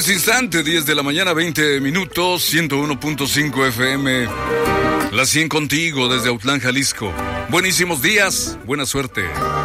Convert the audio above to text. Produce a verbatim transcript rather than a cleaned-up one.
este instante, diez de la mañana, veinte minutos, ciento uno punto cinco F M. La cien contigo desde Autlán, Jalisco. Buenísimos días, buena suerte.